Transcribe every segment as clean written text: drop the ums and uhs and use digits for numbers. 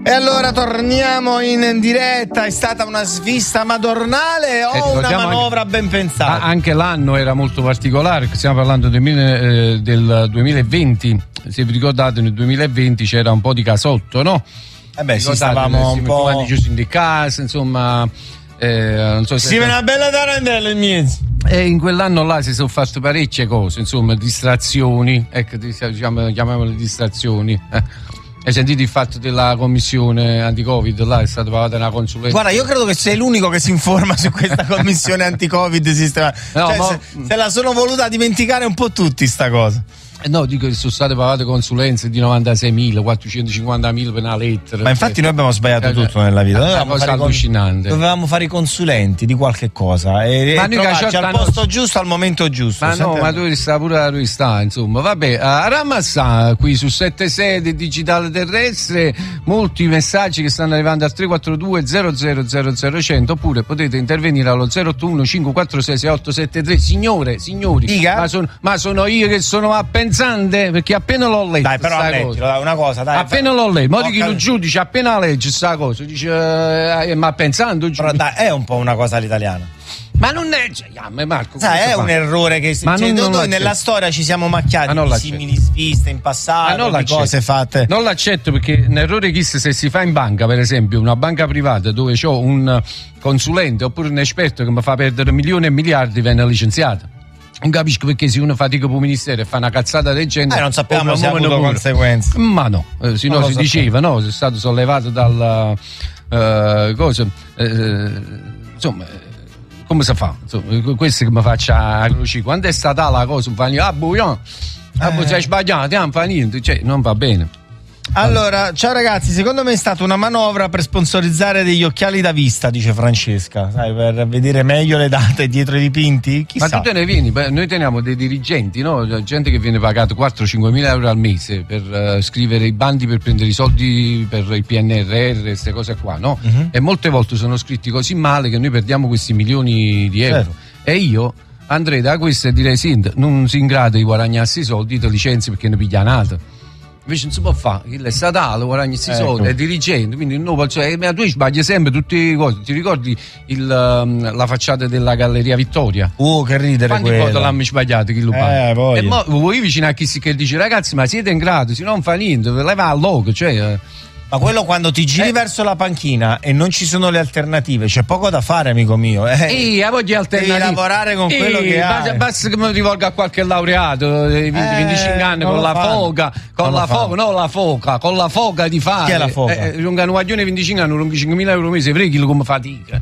E allora torniamo in diretta. È stata una svista madornale o una manovra ben pensata? Anche l'anno era molto particolare, stiamo parlando del 2020. Se vi ricordate, nel 2020 c'era un po' di casotto, no? Sì, stavamo un po' anni chiusi in casa, insomma. Non so se sì, una bella tarantella in mezzo. E in quell'anno là si sono fatte parecchie cose, insomma, distrazioni, ecco, chiamiamole distrazioni. Hai sentito il fatto della commissione anti-Covid? Là è stata pagata una consulenza. Guarda, io credo che sei l'unico che si informa su questa commissione anti-Covid sistemata. No, se la sono voluta dimenticare un po' tutti sta cosa. No, dico che sono state pagate consulenze di 96.000, 450.000 per una lettera. Ma infatti noi abbiamo sbagliato tutto nella vita. È una cosa allucinante. Dovevamo fare i consulenti di qualche cosa e trovarci al posto giusto al momento giusto. Ma no, ma tu sta pure la sta, insomma. Vabbè, a Ramassà, qui su 76 Digitale Terrestre, molti messaggi che stanno arrivando al 342 00 100, oppure potete intervenire allo 081 546 6873. Signori, dica? Ma sono io che sono appena pensante, perché appena l'ho letto. Dai, però leggilo, dai, una cosa, dai. Appena l'ho letto, mo di chi lo giudice, appena legge sta cosa, dice ma pensando. Però dai, è un po' una cosa all'italiana. Ma non è, Marco, è un errore che noi nella storia ci siamo macchiati di simili sviste in passato, di cose fatte. Non l'accetto, perché un errore che se si fa in banca, per esempio, una banca privata dove c'ho un consulente oppure un esperto che mi fa perdere milioni e miliardi, viene licenziato. Non capisco perché se uno fatica per il ministero e fa una cazzata del genere, non sappiamo se ha avuto conseguenze. Ma no, si diceva, no, è stato sollevato dal cosa, insomma, come si fa? Insomma, questo che mi faccia a croce. Quando è stata la cosa, sei sbagliato, non fa niente, cioè non va bene. Allora, ciao ragazzi, secondo me è stata una manovra per sponsorizzare degli occhiali da vista, dice Francesca, sai, per vedere meglio le date dietro i dipinti. Chissà. Ma tu te ne vieni, noi teniamo dei dirigenti, no? Gente che viene pagato 4-5 mila euro al mese per scrivere i bandi, per prendere i soldi per il PNRR, queste cose qua, no? Uh-huh. E molte volte sono scritti così male che noi perdiamo questi milioni di euro. E io andrei da questo e direi: non si in grado di guadagnarsi i soldi, ti licenzi perché ne piglia nata. Invece non si può fare, il è statale, guadagni questi soldi, è dirigente, quindi no, ma tu sbagli sempre tutte le cose. Ti ricordi la facciata della Galleria Vittoria? Che ridere. Quanti volte l'hanno sbagliato chi lo paga? E mo voi vicino a chi che dice: ragazzi, ma siete in grado, se non fa niente, leva al logo, cioè. Ma quello quando ti giri verso la panchina e non ci sono le alternative, c'è poco da fare, amico mio. Voglio alternative. Devi lavorare con quello che hai. Basta che mi rivolga a qualche laureato di 25 anni con la foca, con la foca di fare. Chi è la foca? Un guaglione 25 anni, 25.000 euro al mese, freghilo come fatica.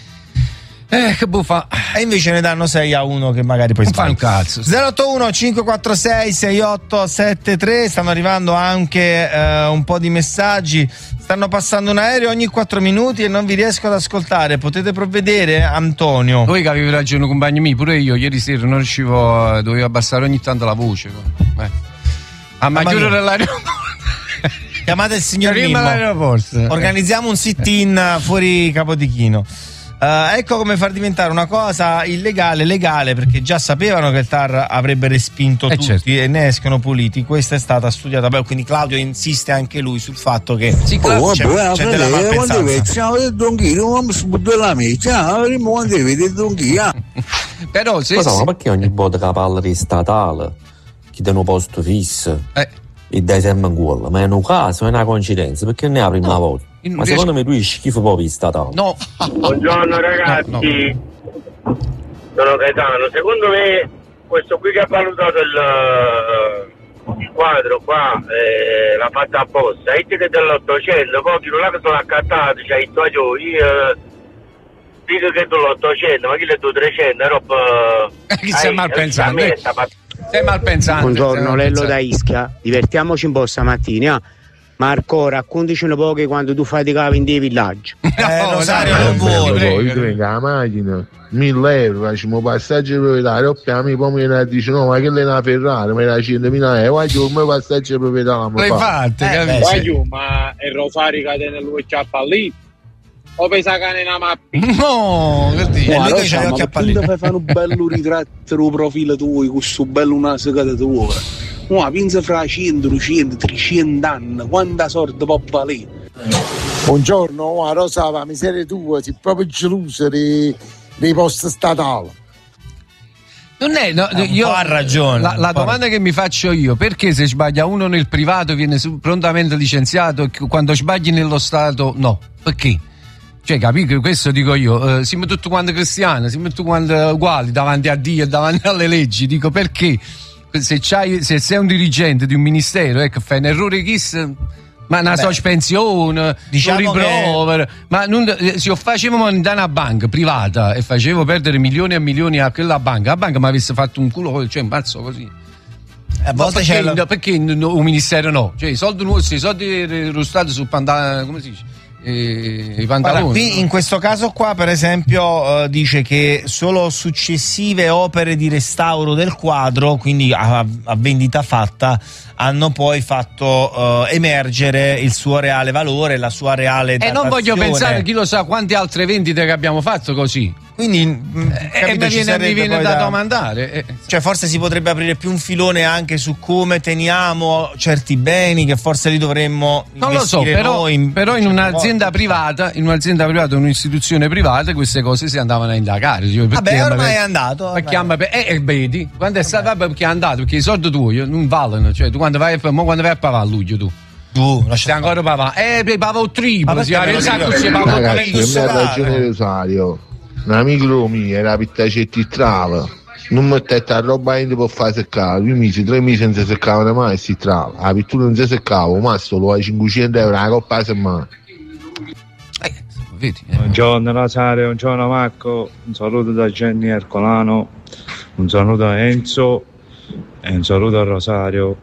Che buffa. E invece ne danno 6 a uno che magari poi fa un cazzo. 081 546 6873. Stanno arrivando anche un po' di messaggi. Stanno passando un aereo ogni 4 minuti e non vi riesco ad ascoltare. Potete provvedere, Antonio? Voi che avevi ragione, compagni miei, pure io ieri sera non riuscivo, dovevo abbassare ogni tanto la voce. A maggiore dell'aeroporto. Chiamate il signor Mimmo. Organizziamo un sit-in fuori Capodichino. Ecco come far diventare una cosa illegale legale, perché già sapevano che il TAR avrebbe respinto tutti, certo. E ne escono puliti. Questa è stata studiata, quindi Claudio insiste anche lui sul fatto che c'è della malpensanza. Però se ma perché ogni volta che parla di statale chi dà un posto fisso e dai sempre in cuore, ma è un caso, è una coincidenza, perché non è la prima volta. Ma secondo me tu è schifo proprio statale. No. Buongiorno ragazzi, sono Gaetano. Secondo me questo qui che ha valutato il quadro qua l'ha fatto apposta. E che dell'800, pochi non è che sono accattati, cioè il tuo io dico che tu l'800, ma chi le tu 300, roba. Chi sei mal pensante? Sei mal pensante. Buongiorno, Lello da Ischia, divertiamoci un po' stamattina. Marco, raccontaci un po' che quando tu faticavi in dei villaggi. Rosario non vuole. Io vengo la macchina, 1.000 euro, facciamo passaggio proprietario, poi mi dice no, ma che lei è una Ferrari, ma era 100.000 euro, guaglio come passaggio proprietario. Infatti, guaglio, ma è Rosario che tiene lui lì? O pensa che è una mappa? No, che dici? Lui che c'ha gli occhi a pallino. Ma fai un bello ritratto del profilo tuo, con questo bello naso che tu ora. Ma pensa fra 100, 200, 300 anni, quanta sorte può valere? Buongiorno, Rosa, la miseria tua, sei proprio gelosa dei posti statali. Non è, no, io ha ragione. La domanda che mi faccio io, perché se sbaglia uno nel privato viene prontamente licenziato e quando sbagli nello Stato no? Perché? Cioè, capisci? Questo dico io, siamo tutti quanti cristiani, siamo tutti quanti uguali davanti a Dio e davanti alle leggi. Dico, perché se sei un dirigente di un ministero, ecco, fai un errore ma una sospensione, diciamo riprovero, ma se io facevo da una banca privata e facevo perdere milioni e milioni a quella banca, la banca mi avesse fatto un culo, cioè un pazzo così. A volte perché un ministero no? Cioè i soldi nostri, i soldi dello Stato sul pantalone, come si dice? I pantaloni. Guarda, qui in questo caso qua per esempio dice che solo successive opere di restauro del quadro, quindi a vendita fatta, hanno poi fatto emergere il suo reale valore, la sua reale datazione. E non voglio pensare, chi lo sa quante altre vendite che abbiamo fatto così. Quindi mi viene da domandare. Cioè forse si potrebbe aprire più un filone anche su come teniamo certi beni che forse li dovremmo non lo so, però in un'azienda privata, in un'istituzione privata queste cose si andavano a indagare. Vabbè, ormai è andato. Vedi, quando è stato perché è andato, perché i soldi tuoi non valgono, cioè tu quando vai a pagare a luglio tu stai ancora papà pagavo il triplo, si ha resato, si pagava ragazzi, per me ha ragione Rosario. Un amico mio era pittacetti trava, non mettete a roba in può fare seccare, 3 mesi non si seccavano mai si trava, la pittura non si seccava, ma solo ai 500 euro la coppa a settimana. Buongiorno Rosario, buongiorno Marco, un saluto da Jenny Ercolano, un saluto a Enzo e un saluto a Rosario.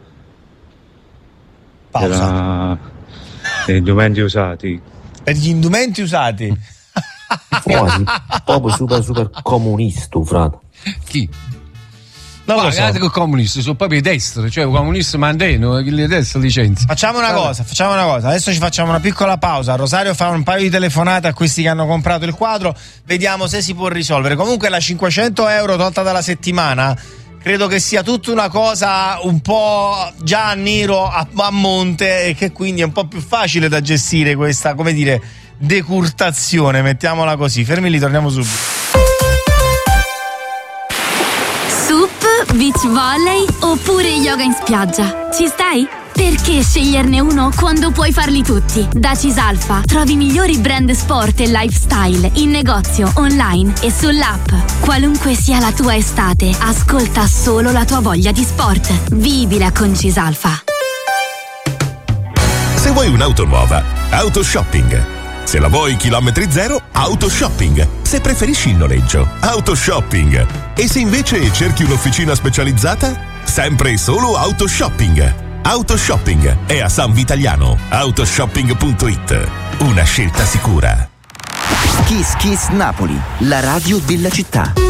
Pausa. Per gli indumenti usati. Per gli indumenti usati? Proprio super comunista, frate. Chi? Non lo so. Che comunisti sono proprio i destri, cioè i comunisti mandano, le destre licenze. Facciamo una cosa, adesso ci facciamo una piccola pausa. Rosario fa un paio di telefonate a questi che hanno comprato il quadro, vediamo se si può risolvere. Comunque la 500 euro tolta dalla settimana credo che sia tutta una cosa un po' già a nero a monte e che quindi è un po' più facile da gestire questa, come dire, decurtazione, mettiamola così. Fermi lì, torniamo subito. Sup, beach volley oppure yoga in spiaggia? Ci stai? Perché sceglierne uno quando puoi farli tutti? Da Cisalfa trovi i migliori brand sport e lifestyle in negozio, online e sull'app. Qualunque sia la tua estate, ascolta solo la tua voglia di sport. Vivila con Cisalfa. Se vuoi un'auto nuova, Autoshopping. Se la vuoi chilometri zero, Autoshopping. Se preferisci il noleggio, Autoshopping. E se invece cerchi un'officina specializzata, sempre e solo Autoshopping. Autoshopping è a San Vitaliano. Autoshopping.it. Una scelta sicura. Kiss Kiss Napoli, la radio della città.